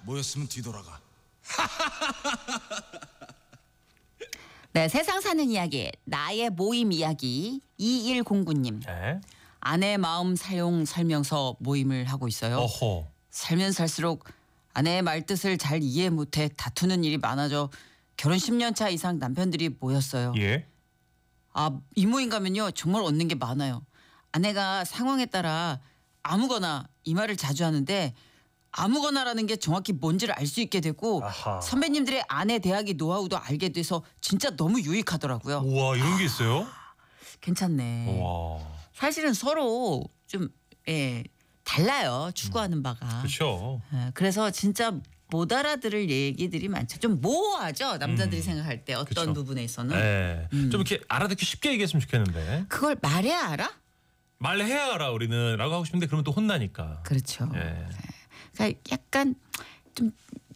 모였으면 뒤돌아가. 네, 세상 사는 이야기, 나의 모임 이야기 2109님. 네. 아내 마음 사용 설명서 모임을 하고 있어요. 어허. 살면 살수록 아내의 말뜻을 잘 이해 못해 다투는 일이 많아져 결혼 10년 차 이상 남편들이 모였어요. 예. 이 모임 가면요 정말 얻는 게 많아요. 아내가 상황에 따라 아무거나 이 말을 자주 하는데 아무거나라는 게 정확히 뭔지를 알 수 있게 되고 아하. 선배님들의 아내 대하기 노하우도 알게 돼서 진짜 너무 유익하더라고요. 우와, 이런 게 있어요? 괜찮네. 우와. 사실은 서로 좀 달라요. 추구하는 바가. 그렇죠. 그래서 진짜 못 알아들을 얘기들이 많죠. 좀 모호하죠. 남자들이 생각할 때 어떤 그쵸. 부분에 있어서는. 네. 좀 이렇게 알아듣기 쉽게 얘기했으면 좋겠는데. 그걸 말해야 알아? 말해야 알아 우리는 라고 하고 싶은데 그러면 또 혼나니까. 그렇죠. 예. 그러니까 약간 좀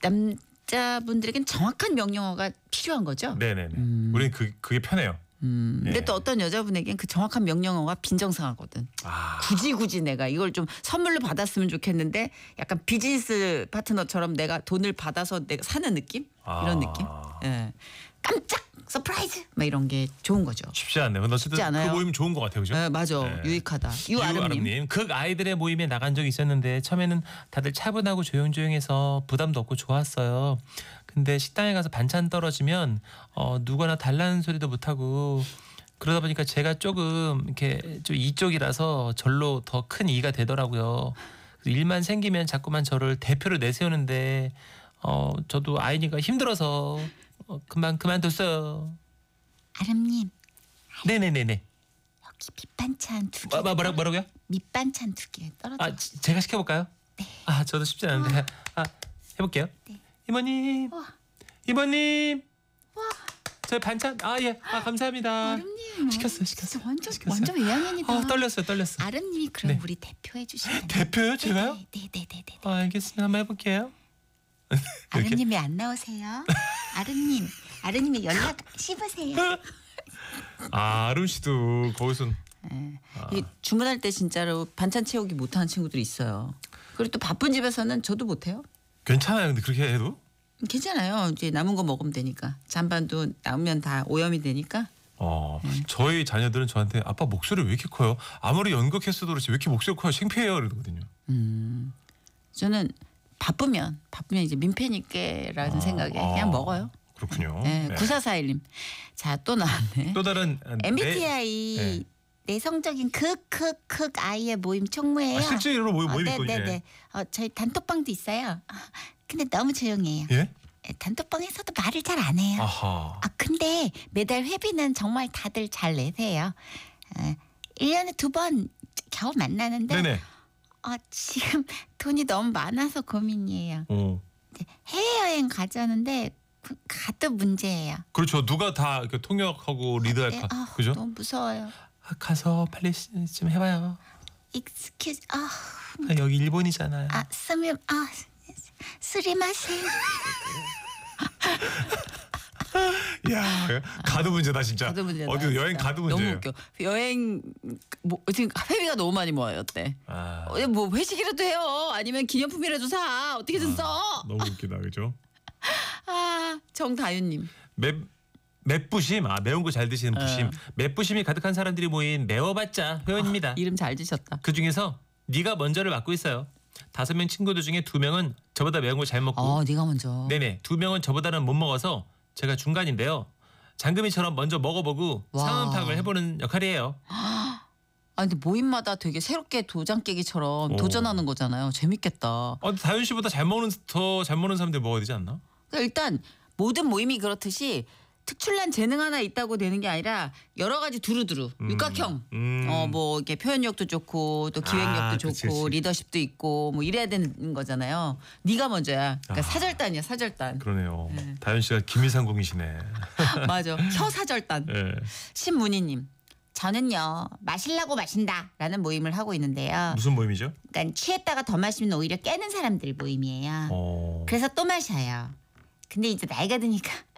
남자분들에겐 정확한 명령어가 필요한 거죠. 네네네. 우리는 그게 편해요. 근데 예. 또 어떤 여자분에겐 그 정확한 명령어가 빈정상하거든. 아. 굳이 내가 이걸 좀 선물로 받았으면 좋겠는데 약간 비즈니스 파트너처럼 내가 돈을 받아서 내가 사는 느낌? 이런 느낌? 예. 깜짝 서프라이즈 막 이런 게 좋은 거죠. 쉽지 않네요. 근데 어쨌든 쉽지 않아요. 그 모임 좋은 것 같아요, 그죠? 예, 맞아. 네. 유익하다. 유아름님. 유아름님. 극 아이들의 모임에 나간 적이 있었는데 처음에는 다들 차분하고 조용조용해서 부담도 없고 좋았어요. 근데 식당에 가서 반찬 떨어지면 누구나 달라는 소리도 못하고 그러다 보니까 제가 조금 이렇게 좀 이쪽이라서 절로 더 큰 이가 되더라고요. 일만 생기면 자꾸만 저를 대표로 내세우는데 저도 아이니까 힘들어서 금방 그만뒀어요. 아름님 네네네네. 여기 밑반찬 2개. 뭐라고요? 밑반찬 2개 떨어져. 제가 시켜볼까요? 네. 저도 쉽지 않은데. 해볼게요. 네. 이모님. 와. 이모님. 와. 저 반찬. 예. 감사합니다. 아름님. 시켰어요. 진짜 완전 시켰어요. 완전 외향인이다. 떨렸어요. 아름님이 그럼 네. 우리 대표해 주시면. 대표요? 제가요? 네네네네. 알겠습니다. 한번 해볼게요. 아름님이 안 나오세요? 아름님이 연락 씹으세요. 아름 씨도 거기서. 이 주문할 때 진짜로 반찬 채우기 못하는 친구들이 있어요. 그리고 또 바쁜 집에서는 저도 못해요. 괜찮아요. 근데 그렇게 해도? 괜찮아요. 이제 남은 거 먹으면 되니까. 잔반도 남으면 다 오염이 되니까. 저희 자녀들은 저한테 아빠 목소리 왜 이렇게 커요? 아무리 연극했어도 그렇지 왜 이렇게 목소리 커요? 창피해요. 이러거든요. 저는 바쁘면 이제 민폐니까라는 생각에 그냥 먹어요. 그렇군요. 네. 네. 9441님. 자, 또 나왔네. 또 다른 MBTI 네. 내성적인 극 아이의 모임 총무예요. 실제로 모임이 있군요. 네네네. 저희 단톡방도 있어요. 근데 너무 조용해요. 예? 단톡방에서도 말을 잘 안 해요. 아하. 근데 매달 회비는 정말 다들 잘 내세요. 1년에 2번 겨우 만나는데 네네. 지금 돈이 너무 많아서 고민이에요. 해외여행 가자는데 가도 문제예요. 그렇죠. 누가 다 이렇게 통역하고 리드할까? 그죠? 너무 무서워요. 가서 빨리 좀 해봐요. Excuse, 여기 일본이잖아요. 스리마세. 야, 가도 문제다 진짜. 가도 문제다. 어디 여행 진짜. 가도 문제. 너무 웃겨. 여행 지금 회비가 너무 많이 모아였대. 뭐 회식이라도 해요. 아니면 기념품이라도 사. 어떻게든 써. 너무 웃기다, 그죠? 정다윤님. 맵부심, 매운 거 잘 드시는 부심. 맵부심이 가득한 사람들이 모인 매워봤자 회원입니다. 이름 잘 지셨다. 그 중에서 네가 먼저를 맡고 있어요. 5명 친구들 중에 2명은 저보다 매운 걸 잘 먹고. 네가 먼저. 네네. 2명은 저보다는 못 먹어서 제가 중간인데요. 장금이처럼 먼저 먹어보고 와. 상황 파악을 해보는 역할이에요. 근데 모임마다 되게 새롭게 도장 깨기처럼 도전하는 거잖아요. 재밌겠다. 다윤 씨보다 더 잘 먹는 사람들이 먹어야 되지 않나? 그러니까 일단 모든 모임이 그렇듯이 특출난 재능 하나 있다고 되는 게 아니라 여러 가지 두루두루 육각형 뭐 이렇게 표현력도 좋고 또 기획력도 좋고 그치. 리더십도 있고 뭐 이래야 되는 거잖아요. 네가 먼저야. 그러니까 사절단이야 사절단. 그러네요. 다윤 씨가 김일상공이시네. 맞아. 혀사절단. 네. 신문희님. 저는요 마실라고 마신다라는 모임을 하고 있는데요. 무슨 모임이죠? 그러니까 취했다가 더 마시면 오히려 깨는 사람들 모임이에요. 그래서 또 마셔요. 근데 이제 나이가 드니까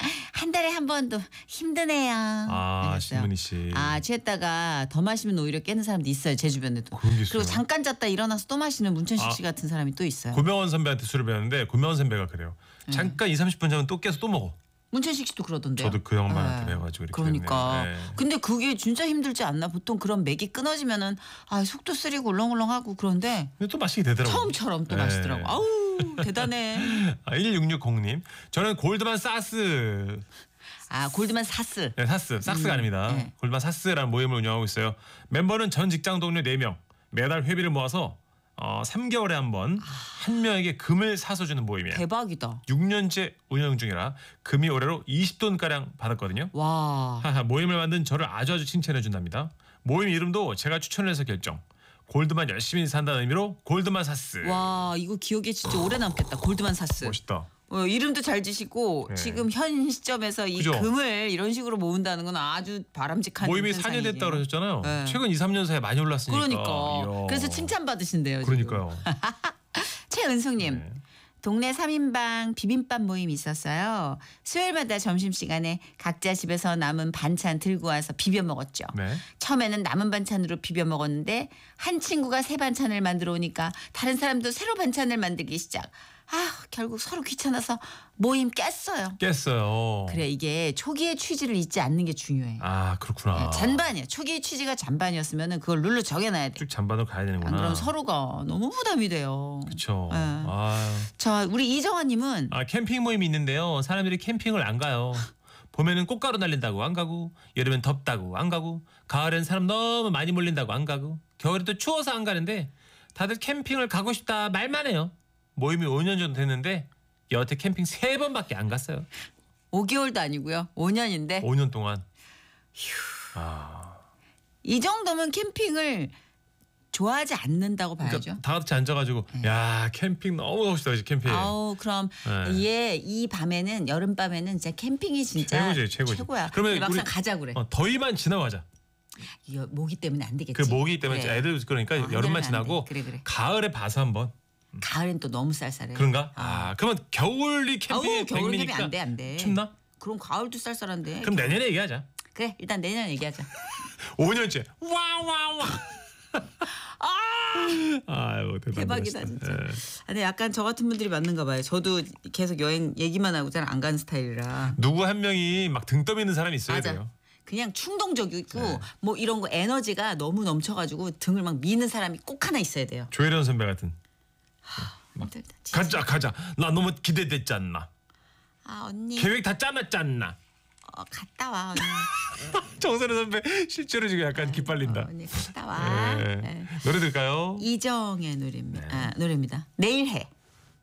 한 달에 한 번도 힘드네요. 이랬어요. 신문희 씨. 취했다가 더 마시면 오히려 깨는 사람도 있어요. 제 주변에도. 그런 게 있어요? 그리고 잠깐 잤다 일어나서 또 마시는 문천식 씨 같은 사람이 또 있어요. 고명원 선배한테 술을 배웠는데 고명원 선배가 그래요. 잠깐 2-30분 자면 또 깨서 또 먹어. 문천식 씨도 그러던데요. 저도 그 형만한테 배워가지고 이렇게 그러니까. 됐네요. 네. 근데 그게 진짜 힘들지 않나? 보통 그런 맥이 끊어지면은 속도 쓰리고 울렁울렁하고 그런데 근데 또 마시게 되더라고요. 처음처럼 또 네. 마시더라고. 아우 대단해. 1660님. 저는 골드만 사스. 골드만 사스. 네, 삭스가 아닙니다. 네. 골드만 사스라는 모임을 운영하고 있어요. 멤버는 전 직장 동료 4명. 매달 회비를 모아서 3개월에 한 번 한 명에게 금을 사서 주는 모임이에요. 대박이다. 6년째 운영 중이라 금이 올해로 20돈가량 받았거든요. 와. 모임을 만든 저를 아주 칭찬해 준답니다. 모임 이름도 제가 추천을 해서 결정. 골드만 열심히 산다는 의미로 골드만 사스. 와 이거 기억에 진짜 오래 남겠다. 골드만 사스. 멋있다. 이름도 잘 지시고 네. 지금 현 시점에서 이 그죠? 금을 이런 식으로 모은다는 건 아주 바람직한 모임이 현상이지. 4년 됐다 그러셨잖아요. 네. 최근 2-3년 사이에 많이 올랐으니까. 그러니까. 이야. 그래서 칭찬받으신대요. 지금. 그러니까요. 최은숙님. 네. 동네 3인방 비빔밥 모임이 있었어요. 수요일마다 점심시간에 각자 집에서 남은 반찬 들고 와서 비벼 먹었죠. 네. 처음에는 남은 반찬으로 비벼 먹었는데 한 친구가 새 반찬을 만들어 오니까 다른 사람도 새로 반찬을 만들기 시작. 결국 서로 귀찮아서 모임 깼어요. 깼어요. 그래 이게 초기의 취지를 잊지 않는 게 중요해. 그렇구나. 잔반이야. 초기의 취지가 잔반이었으면 그걸 룰로 정해놔야 돼. 쭉 잔반으로 가야 되는구나. 안 그러면 서로가 너무 부담이 돼요. 그렇죠. 네. 자 우리 이정환님은 캠핑 모임이 있는데요. 사람들이 캠핑을 안 가요. 봄에는 꽃가루 날린다고 안 가고, 여름엔 덥다고 안 가고, 가을엔 사람 너무 많이 몰린다고 안 가고, 겨울엔 또 추워서 안 가는데 다들 캠핑을 가고 싶다 말만 해요. 모임이 5년 정도 됐는데 여태 캠핑 3번밖에 안 갔어요. 5개월도 아니고요. 5년인데 5년 동안. 이 정도면 캠핑을 좋아하지 않는다고 봐야죠. 그러니까 다 같이 앉아가지고 야 캠핑 너무 가고 싶다 이제 캠핑. 그럼 네. 이 밤에는 여름 밤에는 진짜 캠핑이 진짜 최고지. 최고야. 그러면 막상 우리 가자 그래. 더위만 지나가자. 이거 모기 때문에 안 되겠지. 그 모기 때문에 그래. 애들 그러니까 한여름은 여름만 안 지나고 돼. 그래. 가을에 봐서 한번. 가을엔 또 너무 쌀쌀해. 그런가? 그러면 겨울이 캠핑이 겨울 캠핑 백미니까 안 돼. 춥나? 그럼 가을도 쌀쌀한데. 그럼 내년에 얘기하자. 그래 일단 내년 얘기하자. 5년째. 와와와. 아유 대박이다 진짜. 근데 약간 저 같은 분들이 맞는가 봐요. 저도 계속 여행 얘기만 하고 잘 안 가는 스타일이라. 누구 한 명이 막 등 떠미는 사람이 있어야 맞아. 돼요. 그냥 충동적이고 네. 뭐 이런 거 에너지가 너무 넘쳐가지고 등을 막 미는 사람이 꼭 하나 있어야 돼요. 조혜련 선배 같은. 힘들다. 진짜. 가자. 나 너무 기대됐잖아. 언니. 계획 다 짜놨잖아. 갔다 와 언니. 정선혜 선배 실제로 지금 약간 기빨린다. 언니 갔다 와. 네. 네. 노래 들까요? 이정의 노래입니다. 노래입니다. 내일 해.